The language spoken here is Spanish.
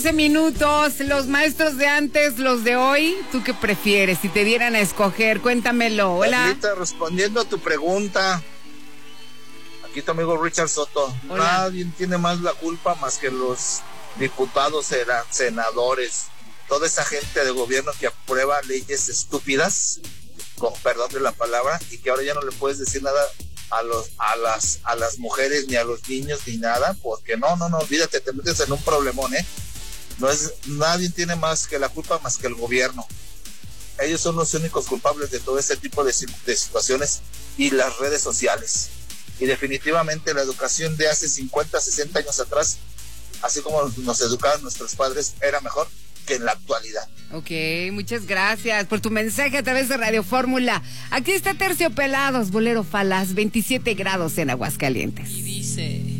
Minutos, los maestros de antes, los de hoy, ¿tú qué prefieres? Si te dieran a escoger, cuéntamelo. Hola. Ahorita, respondiendo a tu pregunta, aquí tu amigo Richard Soto. Hola. Nadie tiene más la culpa más que los diputados, senadores, toda esa gente de gobierno que aprueba leyes estúpidas, con perdón de la palabra, y que ahora ya no le puedes decir nada a las mujeres, ni a los niños, ni nada, porque no, olvídate, te metes en un problemón, nadie tiene más que la culpa más que el gobierno. Ellos son los únicos culpables de todo este tipo de situaciones y las redes sociales. Y definitivamente la educación de hace 50, 60 años atrás, así como nos educaban nuestros padres, era mejor que en la actualidad. Ok, muchas gracias por tu mensaje a través de Radio Fórmula. Aquí está Terciopelados, Bolero Falaz, 27 grados en Aguascalientes. Y dice...